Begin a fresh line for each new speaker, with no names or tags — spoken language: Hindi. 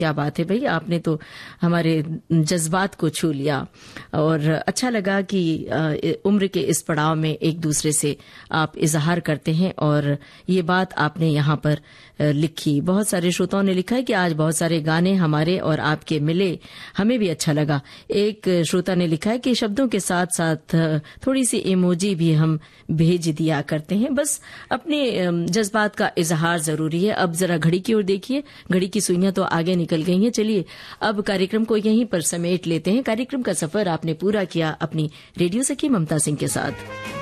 क्या बात है भई, आपने तो हमारे जज्बात को छू लिया और अच्छा लगा कि उम्र के इस पड़ाव में एक दूसरे से आप इजहार करते हैं और ये बात आपने यहाँ पर लिखी। बहुत सारे श्रोताओं ने लिखा है कि आज बहुत सारे गाने हमारे और आपके मिले, हमें भी अच्छा लगा। एक श्रोता ने लिखा है कि शब्दों के साथ साथ थोड़ी सी इमोजी भी हम भेज दिया करते हैं, बस अपने जज्बात का इजहार जरूरी है। अब जरा घड़ी की ओर देखिए, घड़ी की सुइयां तो आगे निकल गई हैं। चलिए अब कार्यक्रम को यहीं पर समेट लेते हैं। कार्यक्रम का सफर आपने पूरा किया अपनी रेडियो सखी ममता सिंह के साथ।